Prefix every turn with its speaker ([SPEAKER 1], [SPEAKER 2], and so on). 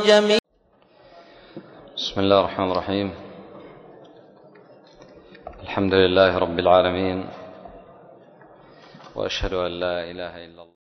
[SPEAKER 1] جميع.
[SPEAKER 2] بسم الله الرحمن الرحيم. الحمد لله رب العالمين، وأشهد أن لا إله إلا الله.